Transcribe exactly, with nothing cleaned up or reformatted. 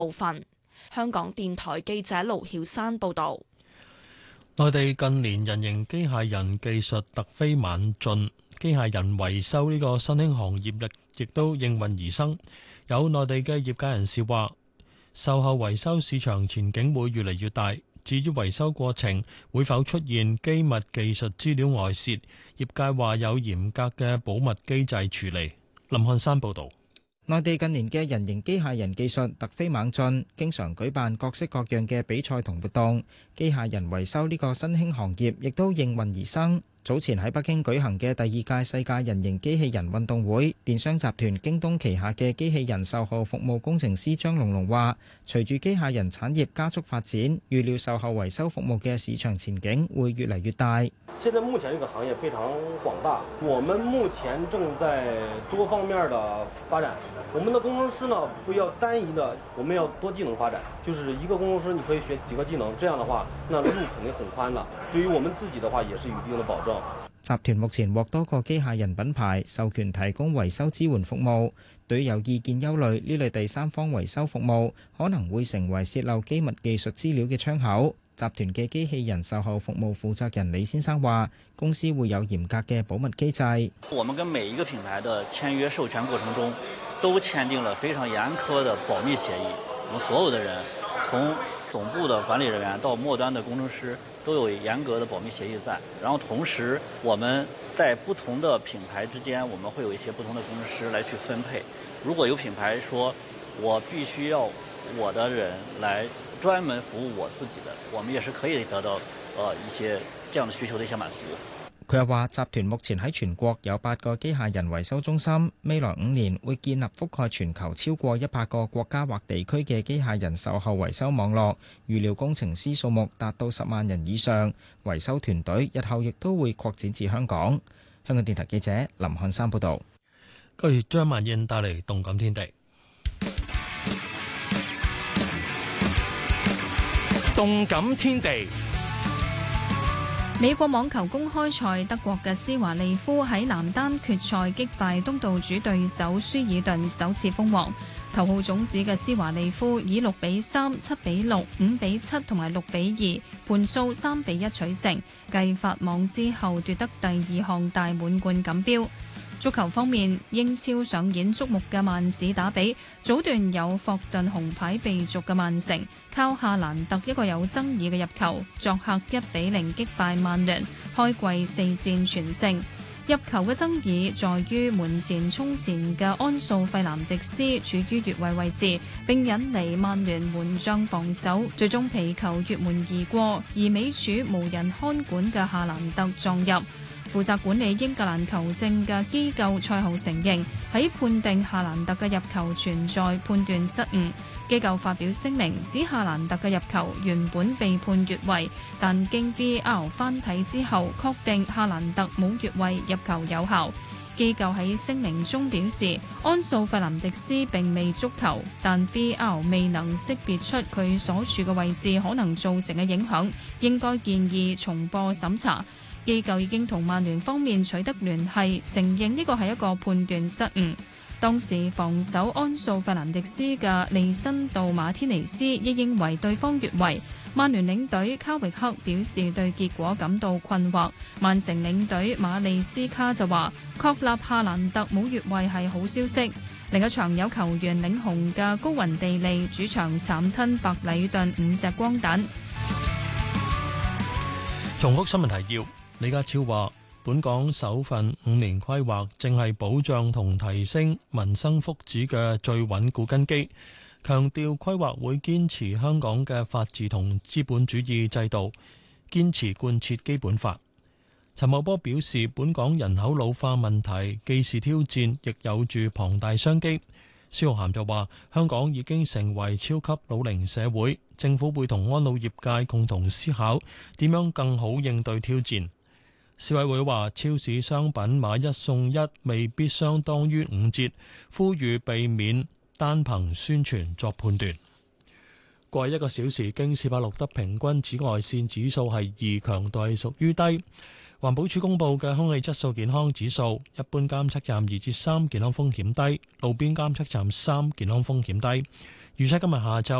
部分。香港電台記者盧曉山報道。 內地近年人形機械人技術突飛猛進，機械人維修呢個新興行業亦亦都應運而生。有內地嘅業界人士話，售後維修市場前景會越嚟越大。至於維修過程會否出現機密技術資料外泄，業界話有嚴格嘅保密機制處理。林漢山報導。 內地近年嘅人形機械人技術突飛猛進，經常舉辦各式各樣嘅比賽同活動，機械人維修呢個新興行業亦都應運而生。早前喺北京舉行嘅第二屆世界人形機器人運動會，電商集團京東旗下嘅機器人售後服務工程師張龍龍話，隨住機械人產業加速發展，預料售後維修服務嘅市場前景會越嚟越大。 現在目前這個行業非常廣大，我們目前正在多方面的發展。我們的工程師呢，不要單一的，我們要多技能發展，就是一個工程師你可以學幾個技能，這樣的話，那路肯定很寬的。對於我們自己的話，也是有一定的保證。 集團目前獲多個機械人品牌授權提供維修支援服務。對於有意見憂慮呢類第三方維修服務可能會成為洩漏機密技術資料嘅窗口，集團嘅機器人售後服務負責人李先生話，公司會有嚴格嘅保密機制。 我們跟每一個品牌的簽約授權過程中，都簽訂了非常嚴苛的保密協議。我們所有的人，從總部的管理人員到末端的工程師，都有嚴格的保密協議在。然後同時，我們在不同的品牌之間，我們會有一些不同的工程師來去分配。如果有品牌說我必須要我的人來專門服務我自己的，我們也是可以得到呃一些這樣的需求的一些滿足。 佢又話，集團目前喺全國有八個機械人維修中心，未來五年會建立覆蓋全球超過一百個國家或地區嘅機械人售後維修網絡，預料工程師數目達到十萬人以上，維修團隊日後亦都會擴展至香港。香港電台記者林漢山報導。 跟住張萬燕帶嚟動感天地。 動感天地。 美國網球公開賽，德國嘅斯華利夫喺男單決賽擊敗東道主對手舒爾頓，首次封王。頭號種子嘅斯華利夫以六比三、七比六、五比七同埋六比二盤數三比一取勝，繼法網之後奪得第二項大滿貫錦標。足球方面，英超上演矚目嘅曼市打比，早段有霍頓紅牌被逐嘅曼城，靠夏蘭特一個有爭議嘅入球，作客一比零擊敗曼聯，開季四戰全勝。入球嘅爭議在於門前衝前嘅安素費南迪斯處於越位位置，並引嚟曼聯門將防守，最終皮球越門而過，而尾柱無人看管嘅夏蘭特撞入。負責管理英格蘭球證嘅機構賽後承認，喺判定夏蘭特嘅入球存在判斷失誤。機構發表聲明指夏蘭特嘅入球原本被判越位，但經 V R 翻睇之後，確定夏蘭特冇越位，入球有效。機構喺聲明中表示，安素費南迪斯並未觸球，但 V R 未能識別出佢所處嘅位置可能造成嘅影響，應該建議重播審查。機構已經同曼聯方面取得聯繫，承認呢個係一個判斷失誤。當時防守安素費南迪斯嘅利辛道馬天尼斯亦認為對方越位。曼聯領隊卡域克表示對結果感到困惑。曼城領隊馬利斯卡就話，確立夏蘭特冇越位係好消息。另一場有球員領紅嘅高雲地利主場慘吞白禮頓五隻光蛋。 重複新聞提要。李家超話，本港首份五年規劃正係保障同提升民生福祉嘅最穩固根基，強調規劃會堅持香港嘅法治同資本主義制度，堅持貫徹基本法。陳茂波表示，本港人口老化問題既是挑戰，亦有住龐大商機。蕭浩涵就話，香港已經成為超級老齡社會，政府會同安老業界共同思考點樣更好應對挑戰。消委會話，超市商品買一送一未必相當於五折，呼籲避免單憑宣傳作判斷。過去一個小時，京士柏錄得平均紫外線指數係二，強度係屬於低。環保署公布嘅空氣質素健康指數，一般監測站二至三，健康風險低；路邊監測站三，健康風險低。 預測今日下晝